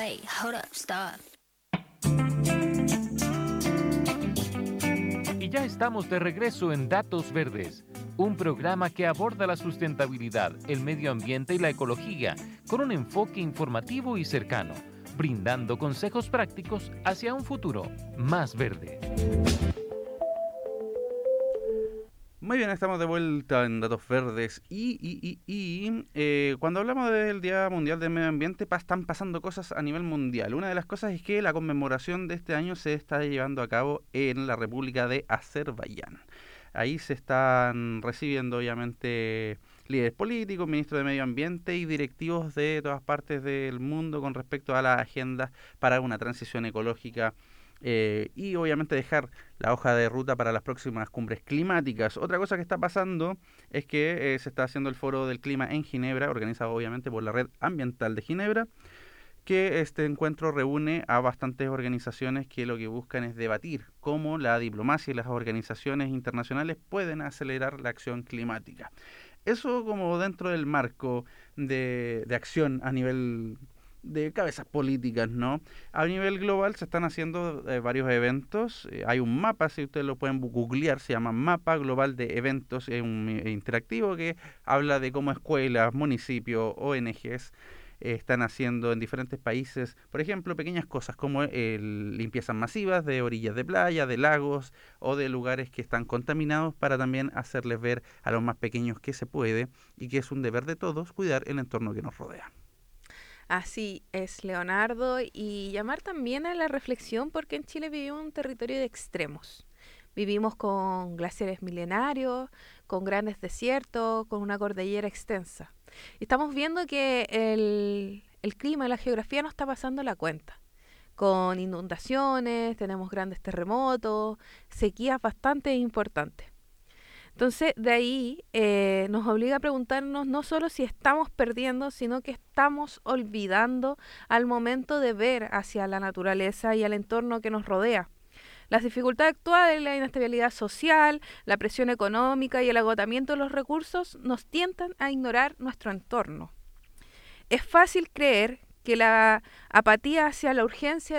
Wait, hold up, stop. Y ya estamos de regreso en Datos Verdes, un programa que aborda la sustentabilidad, el medio ambiente y la ecología con un enfoque informativo y cercano, brindando consejos prácticos hacia un futuro más verde. Muy bien, estamos de vuelta en Datos Verdes y cuando hablamos del Día Mundial del Medio Ambiente están pasando cosas a nivel mundial. Una de las cosas es que la conmemoración de este año se está llevando a cabo en la República de Azerbaiyán. Ahí se están recibiendo obviamente líderes políticos, ministros de Medio Ambiente y directivos de todas partes del mundo con respecto a la agenda para una transición ecológica y obviamente dejar la hoja de ruta para las próximas cumbres climáticas. Otra cosa que está pasando es que se está haciendo el Foro del Clima en Ginebra, organizado obviamente por la Red Ambiental de Ginebra, que este encuentro reúne a bastantes organizaciones que lo que buscan es debatir cómo la diplomacia y las organizaciones internacionales pueden acelerar la acción climática. Eso como dentro del marco de acción a nivel de cabezas políticas, ¿no? A nivel global se están haciendo varios eventos. Hay un mapa, si ustedes lo pueden googlear, se llama Mapa Global de Eventos, es un interactivo que habla de cómo escuelas, municipios, ONGs están haciendo en diferentes países, por ejemplo, pequeñas cosas como limpiezas masivas de orillas de playa, de lagos o de lugares que están contaminados para también hacerles ver a los más pequeños que se puede y que es un deber de todos cuidar el entorno que nos rodea. Así es, Leonardo, y llamar también a la reflexión porque en Chile vivimos un territorio de extremos. Vivimos con glaciares milenarios, con grandes desiertos, con una cordillera extensa. Estamos viendo que el clima, la geografía nos está pasando la cuenta. Con inundaciones, tenemos grandes terremotos, sequías bastante importantes. Entonces, de ahí nos obliga a preguntarnos no solo si estamos perdiendo, sino que estamos olvidando al momento de ver hacia la naturaleza y al entorno que nos rodea. Las dificultades actuales, la inestabilidad social, la presión económica y el agotamiento de los recursos nos tientan a ignorar nuestro entorno. Es fácil creer que la apatía hacia la urgencia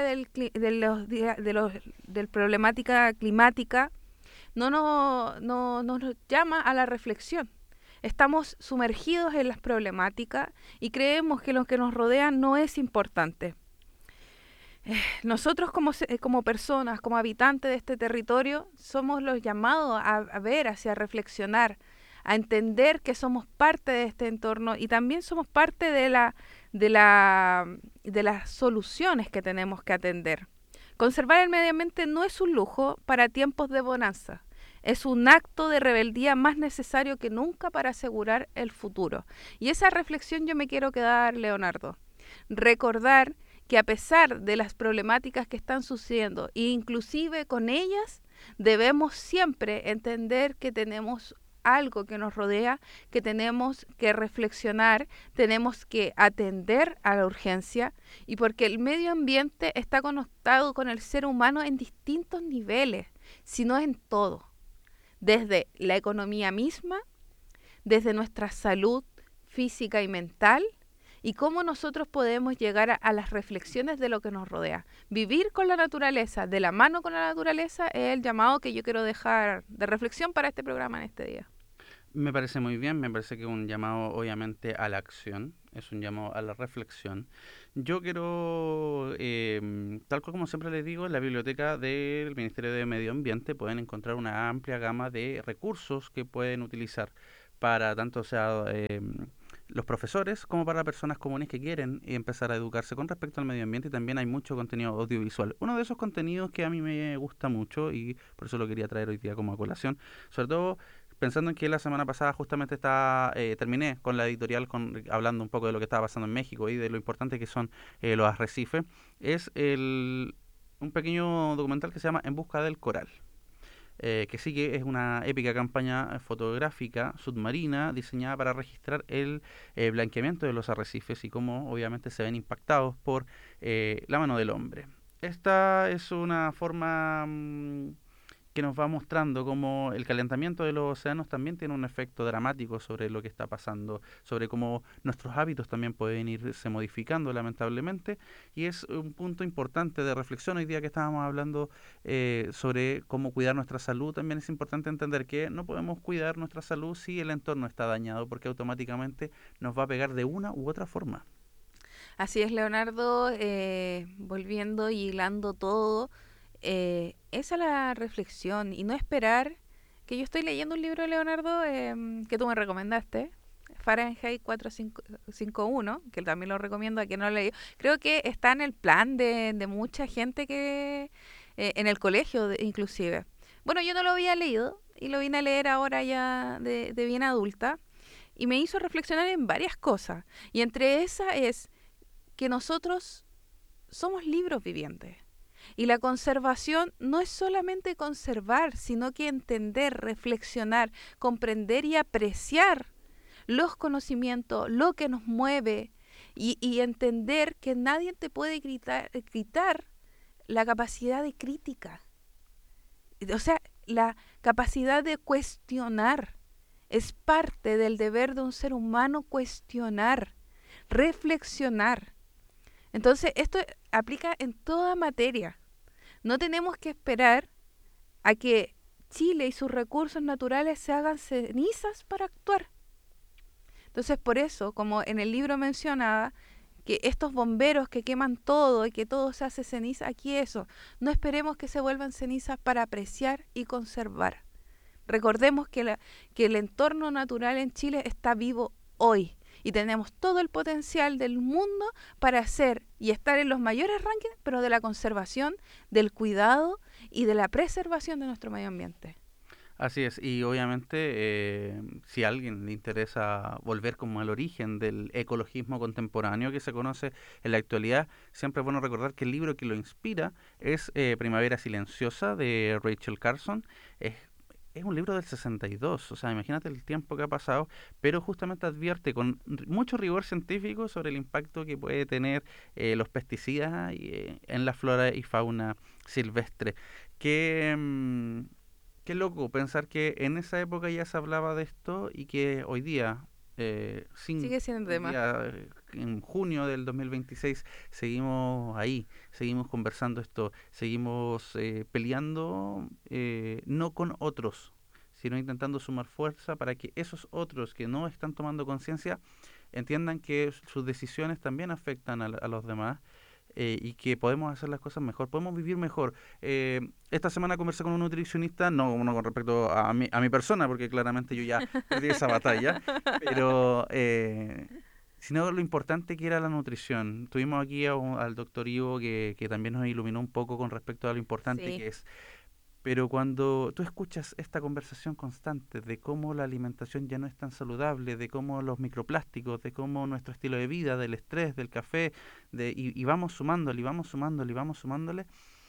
del problemática climática no nos llama a la reflexión. Estamos sumergidos en las problemáticas y creemos que lo que nos rodea no es importante. Nosotros como personas, como habitantes de este territorio, somos los llamados a ver, hacia reflexionar, a entender que somos parte de este entorno y también somos parte de las soluciones que tenemos que atender. Conservar el medio ambiente no es un lujo para tiempos de bonanza. Es un acto de rebeldía más necesario que nunca para asegurar el futuro. Y esa reflexión yo me quiero quedar, Leonardo. Recordar que a pesar de las problemáticas que están sucediendo, e inclusive con ellas, debemos siempre entender que tenemos algo que nos rodea, que tenemos que reflexionar, tenemos que atender a la urgencia y porque el medio ambiente está conectado con el ser humano en distintos niveles, sino en todo, desde la economía misma, desde nuestra salud física y mental y cómo nosotros podemos llegar a las reflexiones de lo que nos rodea. Vivir con la naturaleza, de la mano con la naturaleza, es el llamado que yo quiero dejar de reflexión para este programa en este día. Me parece muy bien, me parece que es un llamado obviamente a la acción, es un llamado a la reflexión. Yo quiero, tal cual como siempre les digo, en la biblioteca del Ministerio de Medio Ambiente pueden encontrar una amplia gama de recursos que pueden utilizar para tanto sea los profesores como para personas comunes que quieren empezar a educarse con respecto al medio ambiente y también hay mucho contenido audiovisual. Uno de esos contenidos que a mí me gusta mucho y por eso lo quería traer hoy día como a colación, sobre todo pensando en que la semana pasada justamente terminé con la editorial hablando un poco de lo que estaba pasando en México y de lo importante que son los arrecifes, es un pequeño documental que se llama En busca del coral. Que sí que es una épica campaña fotográfica submarina diseñada para registrar el blanqueamiento de los arrecifes y cómo obviamente se ven impactados por la mano del hombre. Esta es una forma que nos va mostrando cómo el calentamiento de los océanos también tiene un efecto dramático sobre lo que está pasando, sobre cómo nuestros hábitos también pueden irse modificando lamentablemente, y es un punto importante de reflexión. Hoy día que estábamos hablando sobre cómo cuidar nuestra salud, también es importante entender que no podemos cuidar nuestra salud si el entorno está dañado, porque automáticamente nos va a pegar de una u otra forma. Así es, Leonardo, volviendo y hilando todo, esa es la reflexión y no esperar, que yo estoy leyendo un libro, Leonardo, que tú me recomendaste, Fahrenheit 451, que también lo recomiendo a quien no lo leído. Creo que está en el plan de mucha gente que en el colegio inclusive. Bueno, yo no lo había leído y lo vine a leer ahora ya de bien adulta y me hizo reflexionar en varias cosas. Y entre esas es que nosotros somos libros vivientes. Y la conservación no es solamente conservar, sino que entender, reflexionar, comprender y apreciar los conocimientos, lo que nos mueve y entender que nadie te puede quitar la capacidad de crítica. O sea, la capacidad de cuestionar. Es parte del deber de un ser humano cuestionar, reflexionar. Entonces, esto aplica en toda materia. No tenemos que esperar a que Chile y sus recursos naturales se hagan cenizas para actuar. Entonces, por eso, como en el libro mencionaba, que estos bomberos que queman todo y que todo se hace ceniza, aquí eso, no esperemos que se vuelvan cenizas para apreciar y conservar. Recordemos que el entorno natural en Chile está vivo hoy y tenemos todo el potencial del mundo para hacer y estar en los mayores rankings, pero de la conservación, del cuidado y de la preservación de nuestro medio ambiente. Así es, y obviamente si a alguien le interesa volver como al origen del ecologismo contemporáneo que se conoce en la actualidad, siempre es bueno recordar que el libro que lo inspira es Primavera Silenciosa de Rachel Carson. Es un libro del 62, o sea, imagínate el tiempo que ha pasado, pero justamente advierte con mucho rigor científico sobre el impacto que puede tener los pesticidas en la flora y fauna silvestre. Qué loco pensar que en esa época ya se hablaba de esto y que hoy día, Sigue siendo tema. en junio del 2026, seguimos ahí, seguimos conversando esto, seguimos peleando, no con otros, sino intentando sumar fuerza para que esos otros que no están tomando conciencia entiendan que sus decisiones también afectan a los demás. Y que podemos hacer las cosas mejor, podemos vivir mejor. Esta semana conversé con un nutricionista, no con respecto a mi persona, porque claramente yo ya perdí esa batalla, pero sino lo importante que era la nutrición. Tuvimos aquí al doctor Ivo que también nos iluminó un poco con respecto a lo importante Sí. que es. Pero cuando tú escuchas esta conversación constante de cómo la alimentación ya no es tan saludable, de cómo los microplásticos, de cómo nuestro estilo de vida, del estrés, del café, y vamos sumándole, y vamos sumándole, y vamos sumándole,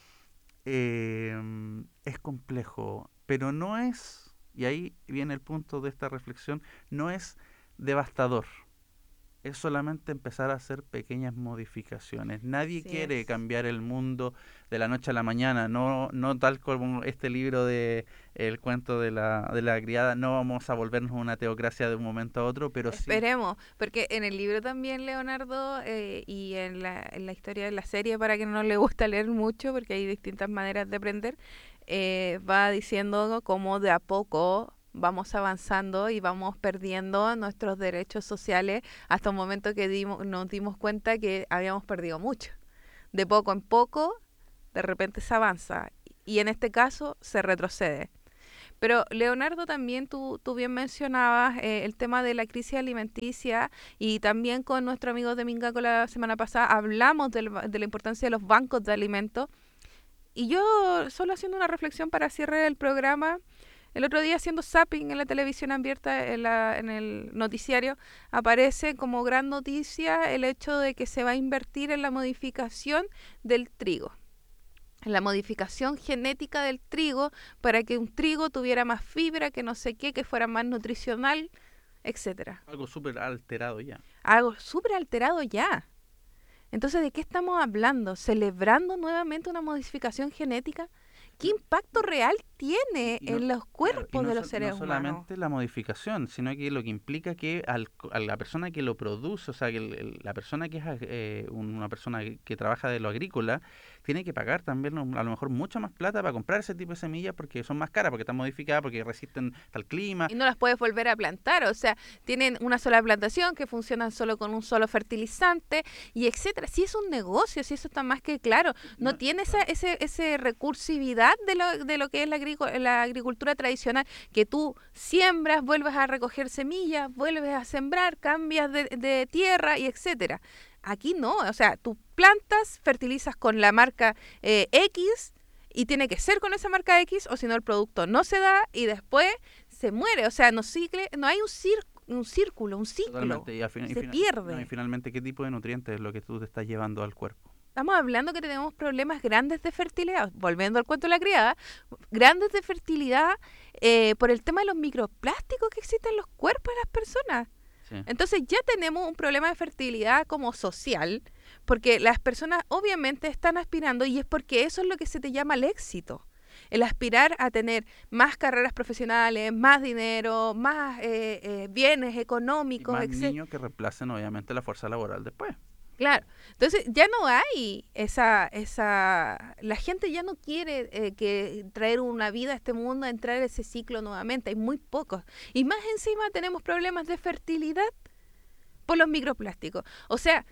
es complejo, pero no es, y ahí viene el punto de esta reflexión, no es devastador. Es solamente empezar a hacer pequeñas modificaciones. Nadie Así quiere es. cambiar el mundo de la noche a la mañana, no tal como este libro de El cuento de la criada, no vamos a volvernos una teocracia de un momento a otro, pero sí. Esperemos, porque en el libro también, Leonardo, y en la historia de la serie, para quien no le gusta leer mucho, porque hay distintas maneras de aprender, va diciendo cómo de a poco vamos avanzando y vamos perdiendo nuestros derechos sociales hasta un momento que nos dimos cuenta que habíamos perdido mucho. De poco en poco, de repente se avanza y en este caso se retrocede. Pero Leonardo, también tú bien mencionabas el tema de la crisis alimenticia y también con nuestro amigo de Mingaco la semana pasada hablamos de la importancia de los bancos de alimentos. Y yo, solo haciendo una reflexión para cierre el programa, el otro día haciendo zapping en la televisión abierta, en el noticiario, aparece como gran noticia el hecho de que se va a invertir en la modificación del trigo. En la modificación genética del trigo para que un trigo tuviera más fibra, que no sé qué, que fuera más nutricional, etcétera. Algo súper alterado ya. Algo súper alterado ya. Entonces, ¿de qué estamos hablando? ¿Celebrando nuevamente una modificación genética ¿Qué impacto real tiene Y no- en los claro, y cuerpos no de los no seres humanos? solamente la modificación, sino que lo que implica que a la persona que lo produce, o sea, que la persona que es una persona que trabaja de lo agrícola, tiene que pagar también a lo mejor mucha más plata para comprar ese tipo de semillas porque son más caras, porque están modificadas, porque resisten tal clima. Y no las puedes volver a plantar, o sea, tienen una sola plantación que funcionan solo con un solo fertilizante y etcétera. Si es un negocio, si eso está más que claro, no tiene ese recursividad de lo que es la agricultura tradicional, que tú siembras, vuelves a recoger semillas, vuelves a sembrar, cambias de tierra y etcétera. Aquí no, o sea, tú plantas, fertilizas con la marca X y tiene que ser con esa marca X o si no el producto no se da y después se muere, o sea, no hay un círculo, un ciclo, Totalmente. se pierde. No, y finalmente, ¿qué tipo de nutrientes es lo que tú te estás llevando al cuerpo? Estamos hablando que tenemos problemas grandes de fertilidad, volviendo al cuento de la criada, grandes de fertilidad por el tema de los microplásticos que existen en los cuerpos de las personas. Sí. Entonces ya tenemos un problema de fertilidad como social, porque las personas obviamente están aspirando y es porque eso es lo que se te llama el éxito. El aspirar a tener más carreras profesionales, más dinero, más bienes Y económicos, más etc. niños que reemplacen obviamente la fuerza laboral después. Claro, entonces ya no hay la gente ya no quiere que traer una vida a este mundo, entrar en ese ciclo nuevamente, hay muy pocos. Y más encima tenemos problemas de fertilidad por los microplásticos. O sea,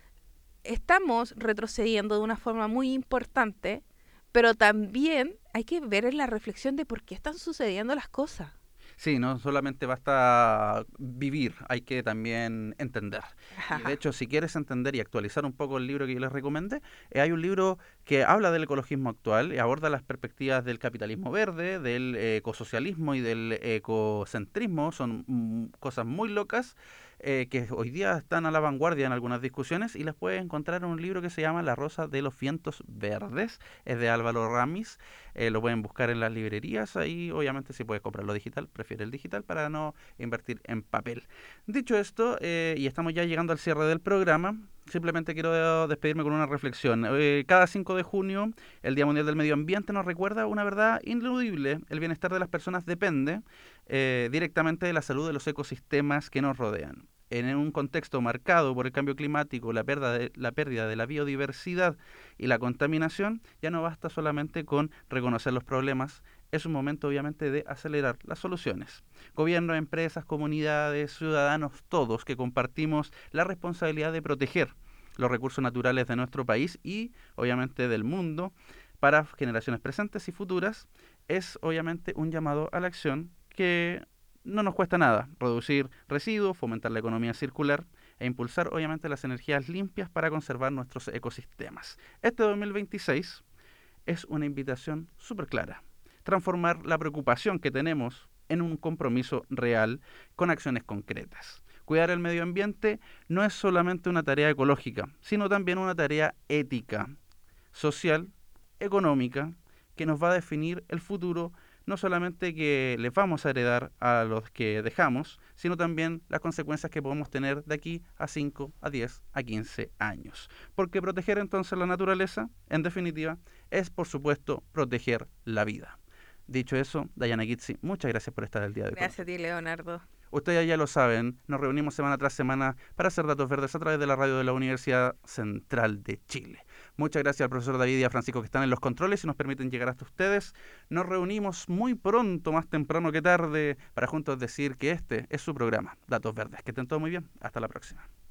estamos retrocediendo de una forma muy importante, pero también hay que ver en la reflexión de por qué están sucediendo las cosas. Sí, no solamente basta vivir, hay que también entender. Y de hecho, si quieres entender y actualizar un poco el libro que yo les recomendé, hay un libro que habla del ecologismo actual y aborda las perspectivas del capitalismo verde, del ecosocialismo y del ecocentrismo. Son cosas muy locas que hoy día están a la vanguardia en algunas discusiones y las puedes encontrar en un libro que se llama La Rosa de los Vientos Verdes. Es de Álvaro Ramis. Lo pueden buscar en las librerías. Ahí, obviamente, si puedes comprarlo digital, prefiere el digital para no invertir en papel. Dicho esto, y estamos ya llegando al cierre del programa, simplemente quiero despedirme con una reflexión. Cada 5 de junio, el Día Mundial del Medio Ambiente nos recuerda una verdad ineludible. El bienestar de las personas depende directamente de la salud de los ecosistemas que nos rodean. En un contexto marcado por el cambio climático, la pérdida de la biodiversidad y la contaminación, ya no basta solamente con reconocer los problemas, es un momento obviamente de acelerar las soluciones. Gobiernos, empresas, comunidades, ciudadanos, todos que compartimos la responsabilidad de proteger los recursos naturales de nuestro país y obviamente del mundo para generaciones presentes y futuras, es obviamente un llamado a la acción que no nos cuesta nada: reducir residuos, fomentar la economía circular e impulsar obviamente las energías limpias para conservar nuestros ecosistemas. Este 2026 es una invitación súper clara: transformar la preocupación que tenemos en un compromiso real con acciones concretas. Cuidar el medio ambiente no es solamente una tarea ecológica, sino también una tarea ética, social, económica, que nos va a definir el futuro, no solamente que les vamos a heredar a los que dejamos, sino también las consecuencias que podemos tener de aquí a 5, a 10, a 15 años. Porque proteger entonces la naturaleza, en definitiva, es por supuesto proteger la vida. Dicho eso, Dayana Gitzi, muchas gracias por estar el día de hoy. Gracias a ti, Leonardo. Ustedes ya lo saben, nos reunimos semana tras semana para hacer Datos Verdes a través de la radio de la Universidad Central de Chile. Muchas gracias al profesor David y a Francisco que están en los controles y nos permiten llegar hasta ustedes. Nos reunimos muy pronto, más temprano que tarde, para juntos decir que este es su programa, Datos Verdes. Que estén todo muy bien. Hasta la próxima.